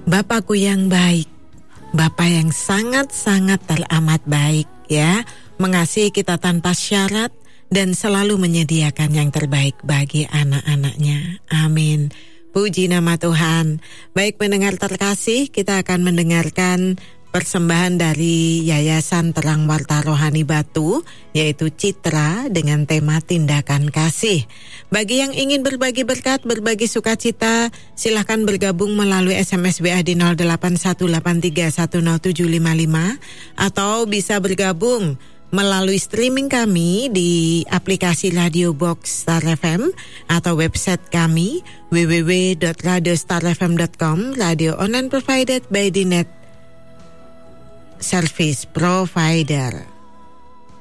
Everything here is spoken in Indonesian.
Bapakku yang baik, Bapa yang sangat-sangat teramat baik ya, mengasihi kita tanpa syarat dan selalu menyediakan yang terbaik bagi anak-anaknya. Amin. Puji nama Tuhan. Baik pendengar terkasih, kita akan mendengarkan persembahan dari Yayasan Terang Warta Rohani Batu, yaitu Citra dengan tema Tindakan Kasih. Bagi yang ingin berbagi berkat, berbagi sukacita, silahkan bergabung melalui SMS WA di 0818310755 atau bisa bergabung melalui streaming kami di aplikasi Radio Box Star FM atau website kami www.radiostarfm.com, radio online provided by the Net Service Provider.